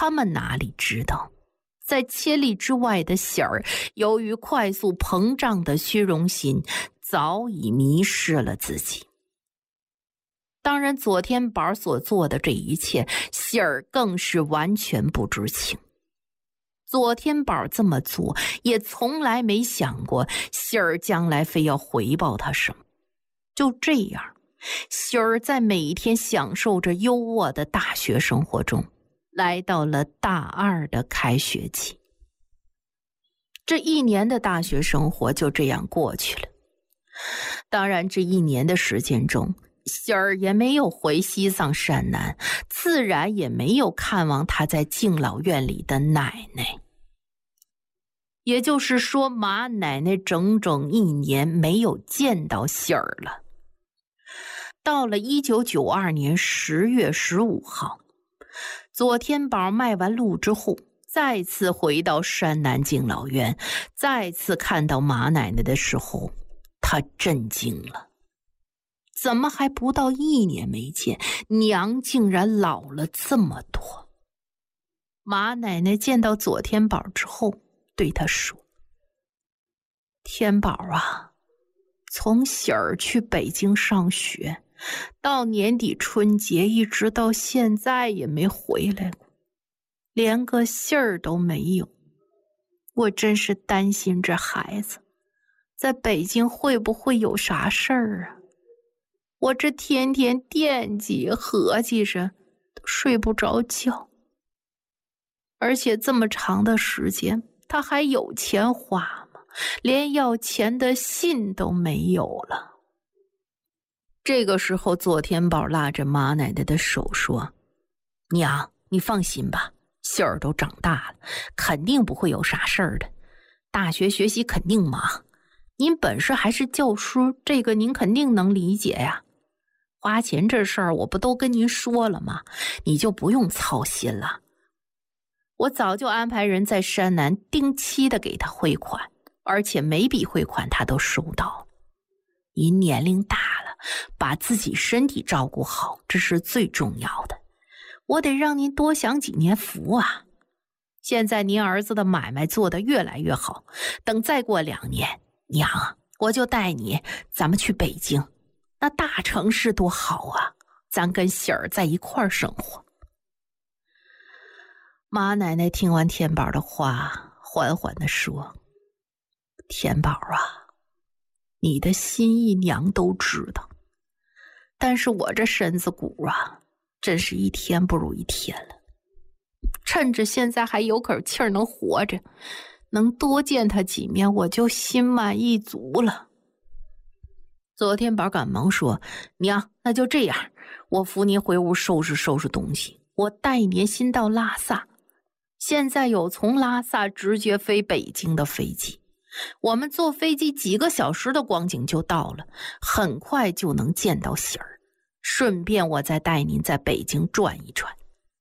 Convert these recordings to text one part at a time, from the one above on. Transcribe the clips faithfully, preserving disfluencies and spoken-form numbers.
他们哪里知道，在千里之外的喜儿，由于快速膨胀的虚荣心，早已迷失了自己。当然，左天宝所做的这一切，喜儿更是完全不知情。左天宝这么做，也从来没想过喜儿将来非要回报他什么。就这样，喜儿在每一天享受着优渥的大学生活中，来到了大二的开学季。这一年的大学生活就这样过去了。当然，这一年的时间中，喜儿也没有回西藏山南，自然也没有看望他在敬老院里的奶奶。也就是说，马奶奶整整一年没有见到喜儿了。到了一九九二年十月十五号，左天宝卖完路之后，再次回到山南敬老院，再次看到马奶奶的时候，他震惊了。怎么还不到一年没见，娘竟然老了这么多？马奶奶见到左天宝之后，对他说：“天宝啊，从喜儿去北京上学，到年底春节一直到现在也没回来过，连个信儿都没有。我真是担心这孩子在北京会不会有啥事儿啊？我这天天惦记合计着，都睡不着觉。而且这么长的时间，他还有钱花吗？连要钱的信都没有了。”这个时候，左天宝拉着马奶奶的手说：“娘，你放心吧，喜儿都长大了，肯定不会有啥事儿的。大学学习肯定忙，您本事还是教书，这个您肯定能理解呀。花钱这事儿我不都跟您说了吗？你就不用操心了。我早就安排人在山南定期的给他汇款，而且每笔汇款他都收到。您年龄大了，把自己身体照顾好，这是最重要的。我得让您多享几年福啊！现在您儿子的买卖做得越来越好，等再过两年，娘啊，我就带你，咱们去北京，那大城市多好啊！咱跟喜儿在一块儿生活。”马奶奶听完天宝的话，缓缓地说：“天宝啊，你的心意娘都知道，但是我这身子骨啊，真是一天不如一天了。趁着现在还有口气儿能活着，能多见他几面，我就心满意足了。”左天宝赶忙说：“娘，那就这样，我扶您回屋收拾收拾东西，我带您先到拉萨。现在有从拉萨直接飞北京的飞机，我们坐飞机几个小时的光景就到了，很快就能见到喜儿。顺便我再带您在北京转一转。”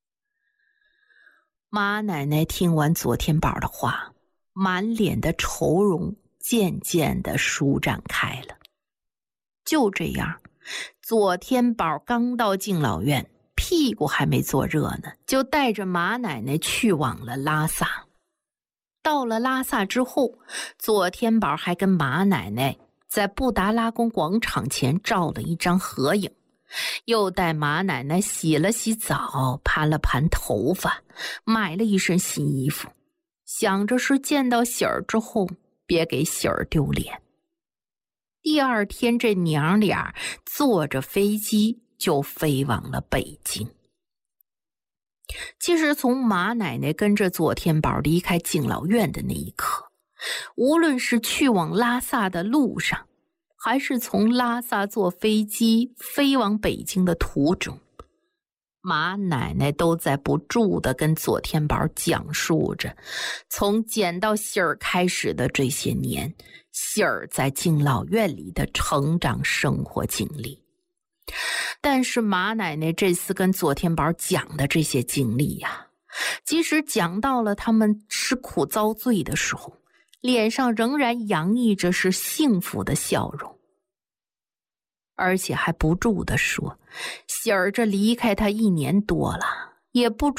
马奶奶听完左天宝的话，满脸的愁容渐渐地舒展开了。就这样，左天宝刚到敬老院，屁股还没坐热呢，就带着马奶奶去往了拉萨。到了拉萨之后，左天宝还跟马奶奶在布达拉宫广场前照了一张合影，又带马奶奶洗了洗澡，盘了盘头发，买了一身新衣服，想着是见到喜儿之后别给喜儿丢脸。第二天，这娘俩坐着飞机就飞往了北京。其实从马奶奶跟着左天宝离开敬老院的那一刻，无论是去往拉萨的路上，还是从拉萨坐飞机飞往北京的途中，马奶奶都在不住地跟左天宝讲述着从捡到喜儿开始的这些年，喜儿在敬老院里的成长生活经历。但是马奶奶这次跟左天宝讲的这些经历呀、啊，即使讲到了他们吃苦遭罪的时候，脸上仍然洋溢着是幸福的笑容，而且还不住地说，喜儿这离开他一年多了，也不